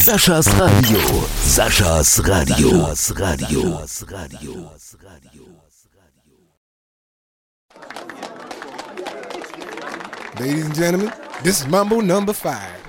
Saschas Radio. Saschas Radio. Saschas Radio. Ladies and gentlemen, this is Mambo number 5.